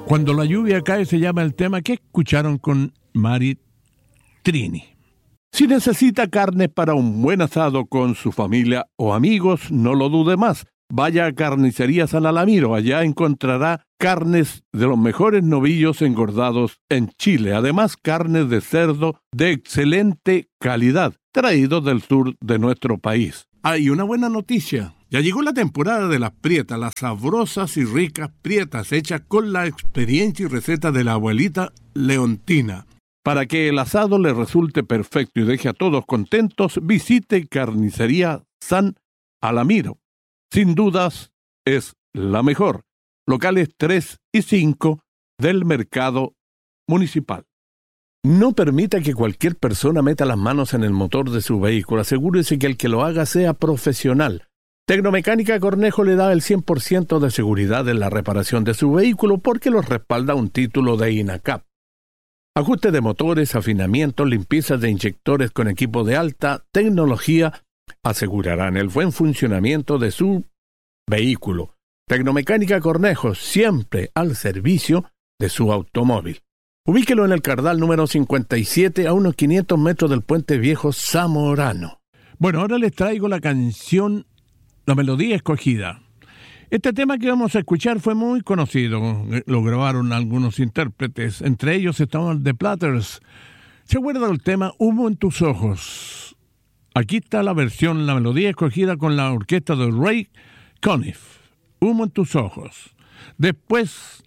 Cuando la lluvia cae se llama el tema que escucharon con Mari Trini. Si necesita carne para un buen asado con su familia o amigos, no lo dude más. Vaya a Carnicería San Alamiro, allá encontrará carnes de los mejores novillos engordados en Chile. Además, carnes de cerdo de excelente calidad, traídos del sur de nuestro país. Y una buena noticia. Ya llegó la temporada de las prietas, las sabrosas y ricas prietas hechas con la experiencia y receta de la abuelita Leontina. Para que el asado le resulte perfecto y deje a todos contentos, visite Carnicería San Alamiro. Sin dudas, es la mejor. Locales 3 y 5 del mercado municipal. No permita que cualquier persona meta las manos en el motor de su vehículo. Asegúrese que el que lo haga sea profesional. Tecnomecánica Cornejo le da el 100% de seguridad en la reparación de su vehículo porque los respalda un título de INACAP. Ajuste de motores, afinamiento, limpieza de inyectores con equipo de alta tecnología asegurarán el buen funcionamiento de su vehículo. Tecnomecánica Cornejo, siempre al servicio de su automóvil. Ubíquelo en el Cardal número 57 a unos 500 metros del Puente Viejo Zamorano. Bueno, ahora les traigo la canción La Melodía Escogida. Este tema que vamos a escuchar fue muy conocido. Lo grabaron algunos intérpretes. Entre ellos estaban The Platters. ¿Se acuerda del tema Humo en tus ojos? Aquí está la versión La Melodía Escogida con la orquesta de Ray Conniff. Humo en tus ojos. Después,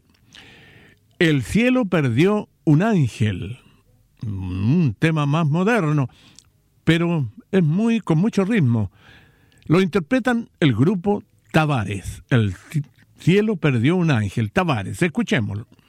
El cielo perdió un ángel. Un tema más moderno, pero es con mucho ritmo. Lo interpretan el grupo Tavares. El cielo perdió un ángel. Tavares, escuchémoslo.